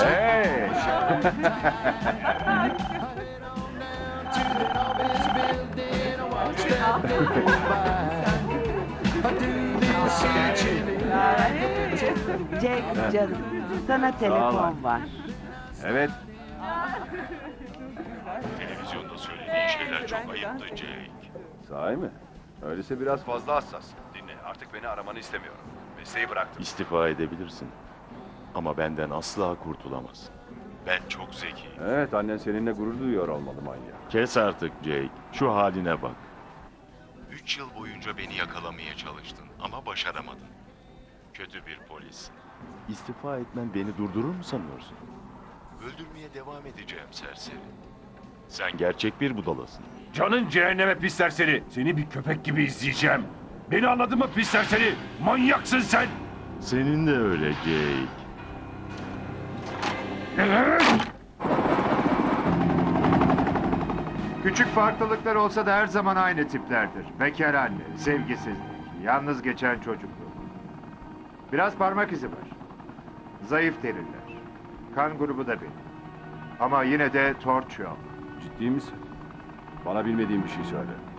Hey! Jack canım, sana telefon var. Evet, Televizyonda söylediğin şeyler çok ayıptı Jake. sahi mi? Öyleyse biraz fazla hassas. Dinle, artık beni aramanı istemiyorum. Mesleği bıraktım. İstifa edebilirsin. Ama benden asla kurtulamazsın. Ben çok zekiyim. Evet, annen seninle gurur duyuyor olmalı manyak. Kes artık Jake. Şu haline bak. 3 yıl boyunca beni yakalamaya çalıştın ama başaramadın. Kötü bir polis. İstifa etmen beni durdurur mu sanıyorsun? Öldürmeye devam edeceğim serseri. Sen gerçek bir budalasın. Canın cehenneme pis serseri. Seni bir köpek gibi izleyeceğim. Beni anladın mı pis serseri? Manyaksın sen. Senin de öyle Jake. Küçük farklılıklar olsa da her zaman aynı tiplerdir. Bekar anne, sevgisizlik, yalnız geçen çocukluk. Biraz parmak izi var. Zayıf deriler. Kan grubu da benim. Ama yine de torç yok. Ciddi misin? Bana bilmediğin bir şey söyle.